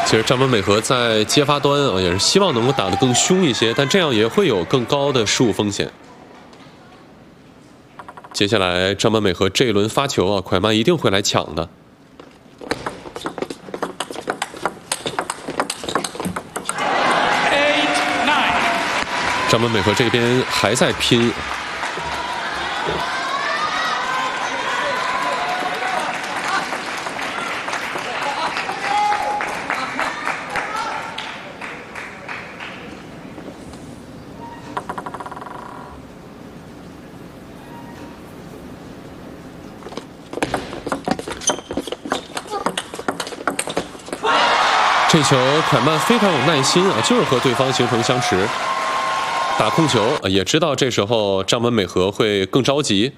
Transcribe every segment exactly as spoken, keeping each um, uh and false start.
其实张本美和在接发端啊，也是希望能够打得更凶一些，但这样也会有更高的失误风险。接下来张本美和这一轮发球啊，蒯曼一定会来抢的。张本美和这边还在拼。 这球蒯曼非常有耐心啊，就是和对方形成相持，打控球也知道这时候张本美和会更着急。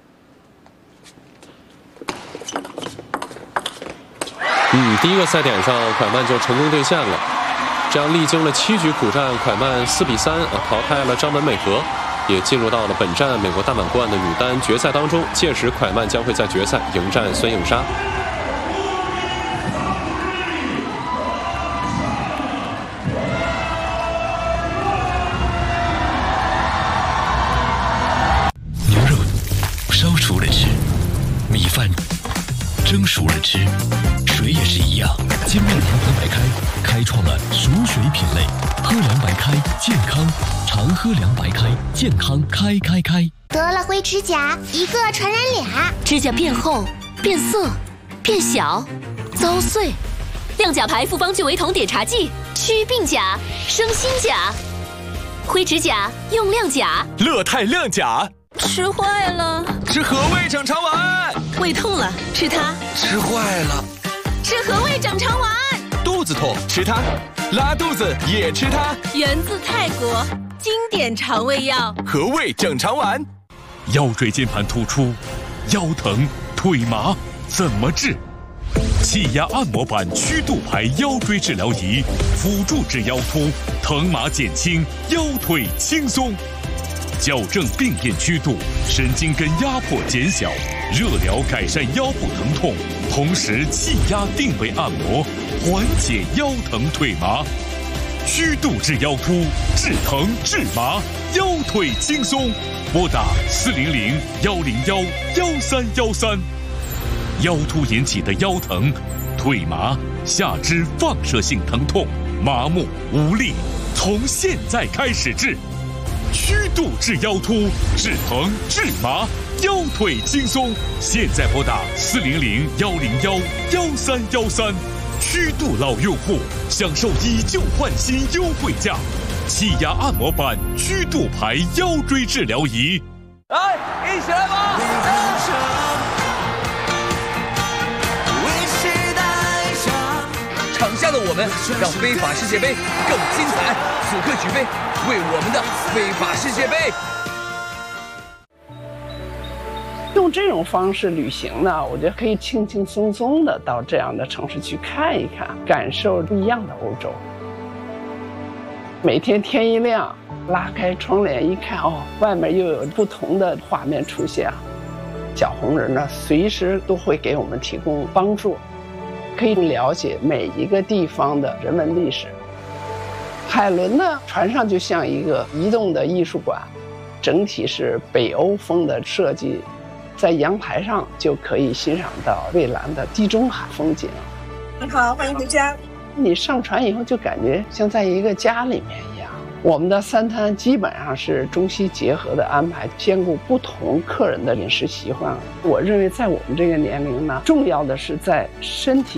嗯，第一个赛点上蒯曼就成功兑现了，这样历经了七局苦战，蒯曼四比三啊淘汰了张本美和，也进入到了本站美国大满贯的女单决赛当中。届时蒯曼将会在决赛迎战孙颖莎。 熟了吃，米饭蒸熟了吃，水也是一样。金麦良白白开，开创了熟水品类。喝凉白开，健康，常喝凉白开，健康开开开。 得了灰指甲，一个传染俩， 指甲变厚、变色、变小、遭碎。亮甲牌复方聚维酮碘茶剂，祛病甲，生新甲。灰指甲用亮甲， 乐泰亮甲。 吃坏了， 吃和味整肠丸。 胃痛了，吃它。 吃坏了， 吃和味整肠丸。 肚子痛，吃它。拉肚子也吃它。 源自泰国，经典肠胃药。 和味整肠丸。腰椎间盘突出，腰疼、腿麻怎么治？气压按摩板曲度牌腰椎治疗仪，辅助治腰突，疼麻减轻，腰腿轻松。 矫正病变曲度，神经根压迫减小，热疗改善腰部疼痛，同时气压定位按摩，缓解腰疼腿麻。曲度治腰突，治疼治麻，腰腿轻松。拨打四零零幺零幺幺三幺三。腰突引起的腰疼、腿麻、下肢放射性疼痛、麻木无力，从现在开始治。 曲度治腰突，治疼治麻，腰腿轻松。现在拨打四零零幺零幺幺三幺三，曲度老用户享受以旧换新优惠价，气压按摩板曲度牌腰椎治疗仪。 来，一起来吧！场下的我们让非法世界杯更精彩，此刻举杯。 为我们的非法世界杯， 用这种方式旅行呢，我觉得可以轻轻松松的到这样的城市去看一看，感受不一样的欧洲。每天天一亮，拉开窗帘一看，哦，外面又有不同的画面出现。小红人呢，随时都会给我们提供帮助，可以了解每一个地方的人文历史。 海伦呢，船上就像一个移动的艺术馆，整体是北欧风的设计，在阳台上就可以欣赏到蔚蓝的地中海风景。 你好，欢迎回家。 你上船以后就感觉像在一个家里面一样。我们的三餐基本上是中西结合的安排，兼顾不同客人的饮食习惯。我认为在我们这个年龄呢，重要的是在身体